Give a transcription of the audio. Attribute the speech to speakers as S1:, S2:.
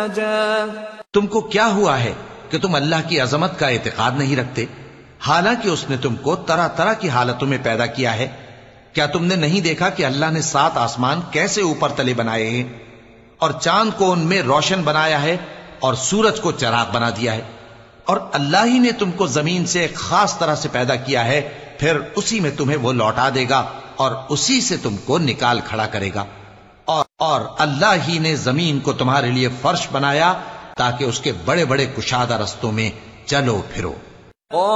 S1: तुमको क्या हुआ है कि तुम अल्लाह की अजमत का एतकाद नहीं रखते, हालांकि उसने तुमको तरह तरह की हालतों में पैदा किया है। क्या तुमने नहीं देखा कि अल्लाह ने 7 आसमान कैसे ऊपर तले बनाए हैं और चांद को उनमें रोशन बनाया है और सूरज को चिराग बना दिया है, और अल्लाह ही ने तुमको जमीन से एक खास तरह से पैदा किया है, फिर उसी में तुम्हें वो लौटा देगा और उसी से तुमको निकाल खड़ा करेगा। और अल्लाह ही ने जमीन को तुम्हारे लिए फर्श बनाया ताकि उसके बड़े बड़े कुशादा रस्तों में चलो फिरो।